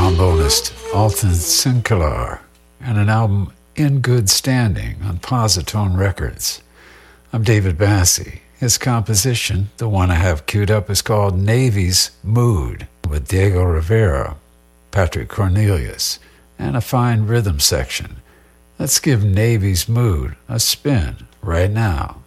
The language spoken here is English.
trombonist Alton Sinclair, and an album In Good Standing on Positone Records. I'm David Bassi. His composition, the one I have queued up, is called Navy's Mood, with Diego Rivera, Patrick Cornelius, and a fine rhythm section. Let's give Navy's Mood a spin right now.